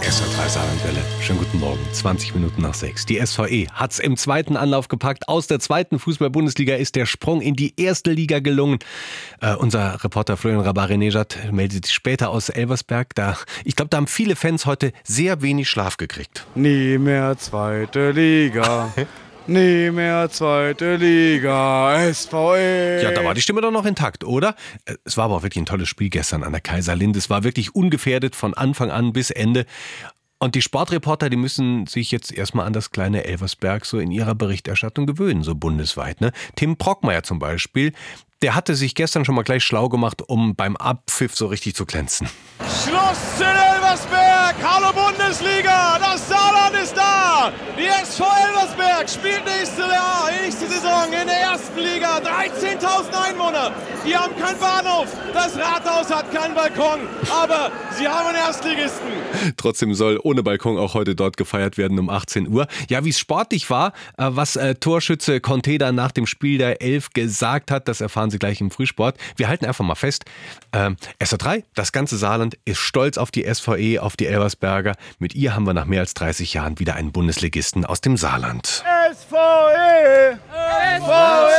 SR3 Saarlandwelle. Schönen guten Morgen, 20 Minuten nach 6. Die SVE hat's im zweiten Anlauf gepackt. Aus der zweiten Fußball-Bundesliga ist der Sprung in die erste Liga gelungen. Unser Reporter Florian Rabari-Nejad meldet sich später aus Elversberg. Ich glaube, da haben viele Fans heute sehr wenig Schlaf gekriegt. Nie mehr zweite Liga. Nie mehr zweite Liga, SVE. Ja, da war die Stimme doch noch intakt, oder? Es war aber auch wirklich ein tolles Spiel gestern an der Kaiserlinde. Es war wirklich ungefährdet von Anfang an bis Ende. Und die Sportreporter, die müssen sich jetzt erstmal an das kleine Elversberg so in ihrer Berichterstattung gewöhnen, so bundesweit. Ne? Tim Brockmeier zum Beispiel, der hatte sich gestern schon mal gleich schlau gemacht, um beim Abpfiff so richtig zu glänzen. Schluss in Elversberg, hallo Bundesliga, das Saarland ist da. Die SV Elversberg spielt nächste Saison in der ersten Liga. 13.000 Einwohner, die haben keinen Bahnhof, das Rathaus hat keinen Balkon, aber sie haben einen Erstligisten. Trotzdem soll ohne Balkon auch heute dort gefeiert werden um 18 Uhr. Ja, wie es sportlich war, was Torschütze Conteda nach dem Spiel der Elf gesagt hat, das erfahren Sie gleich im Frühsport. Wir halten einfach mal fest, SR3, das ganze Saarland ist stolz auf die SVE, auf die Elversberger. Mit ihr haben wir nach mehr als 30 Jahren wieder einen Bundesligisten aus dem Saarland. SVE! SVE!